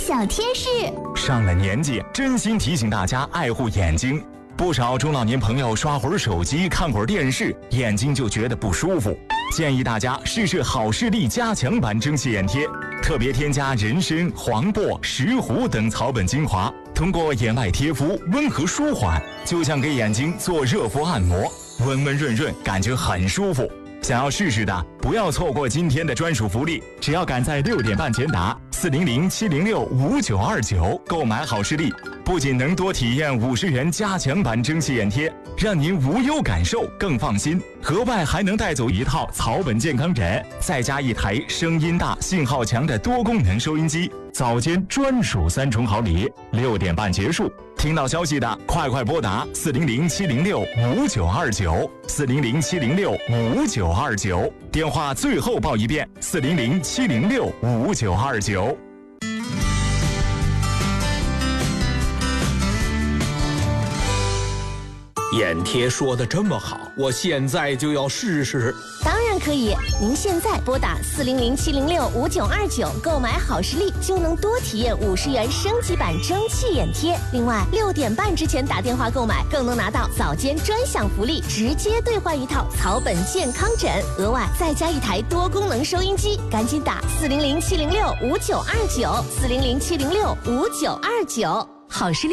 小贴士。 上了年纪，真心提醒大家爱护眼睛。不少中老年朋友刷会儿手机、看会儿电视，眼睛就觉得不舒服。建议大家试试好视力加强版蒸汽眼贴，特别添加人参、黄柏、石斛等草本精华，通过眼外贴敷，温和舒缓，就像给眼睛做热敷按摩，温温润润，感觉很舒服。想要试试的，不要错过今天的专属福利，只要赶在6点半前打400-706-5929购买好视力，不仅能多体验50元加强版蒸汽眼贴，让您无忧感受更放心，额外还能带走一套草本健康枕，再加一台声音大、信号强的多功能收音机，早间专属3重好礼。6点半结束，听到消息的快拨打400-706-5929 400-706-5929，电话最后报一遍400-706-5929。 眼贴说的这么好，我现在就要试试。 当然可以，您现在拨打400-706-5929购买好视力，就能多体验50元升级版蒸汽眼贴。另外，6点半之前打电话购买，更能拿到早间专享福利，直接兑换一套草本健康枕，额外再加一台多功能收音机。赶紧打400-706-5929 400-706-5929。好视力